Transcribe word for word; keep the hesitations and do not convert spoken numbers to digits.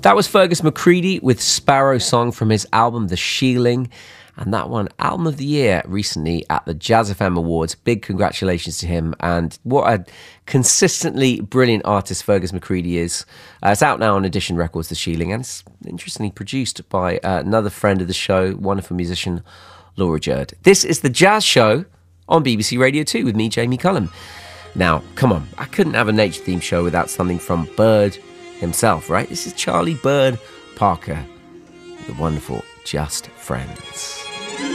That was Fergus McCready with Sparrow Song from his album The Shieling, and that won Album of the Year recently at the Jazz F M Awards. Big congratulations to him, and what a consistently brilliant artist Fergus McCready is. Uh, it's out now on Edition Records, The Shieling, and it's interestingly produced by uh, another friend of the show, wonderful musician Laura Jerd. This is The Jazz Show on B B C Radio two with me, Jamie Cullum. Now, come on, I couldn't have a nature theme show without something from Bird himself, right? This is Charlie Bird Parker, the wonderful Just Friends.